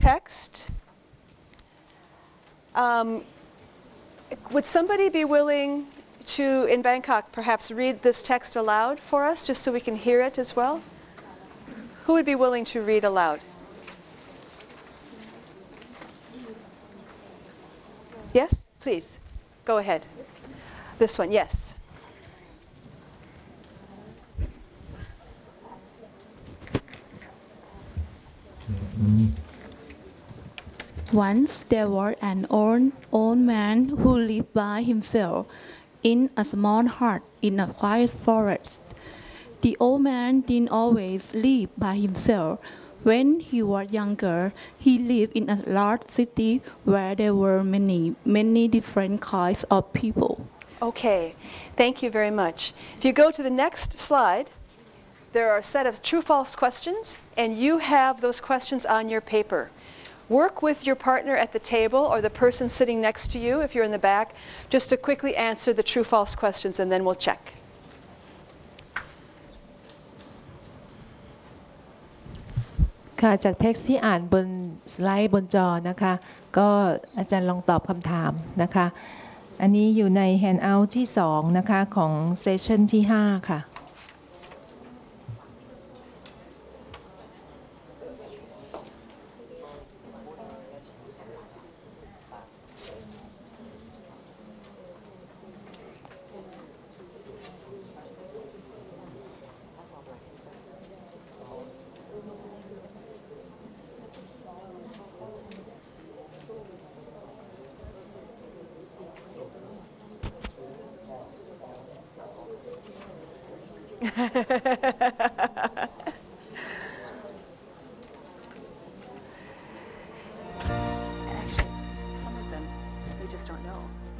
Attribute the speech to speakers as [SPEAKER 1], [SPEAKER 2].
[SPEAKER 1] text. Would somebody be willing to, in Bangkok, perhaps read this text aloud for us, just so we can hear it as well? Who would be willing to read aloud? Yes, please. Go ahead. This one, yes.
[SPEAKER 2] Once there was an old man who lived by himself in a small hut in a quiet forest. The old man didn't always live by himself. When he was younger, he lived in a large city where there were many different kinds of people.
[SPEAKER 1] Okay, thank you very much. If you go to the next slide, there are a set of true-false questions, and you have those questions on your paper. Work with your partner at the table or the person sitting next to you, if you're in the back, just to quickly answer the true-false questions, and then we'll check.
[SPEAKER 3] ค่ะจากเท็กซ์ที่อ่านบนสไลด์บนจอนะคะก็อาจารย์ลองตอบคำถามนะคะอันนี้อยู่ในแฮนด์เอาท์ที่2นะคะของเซสชันที่5ค่ะ
[SPEAKER 1] Actually, some of them we just don't know.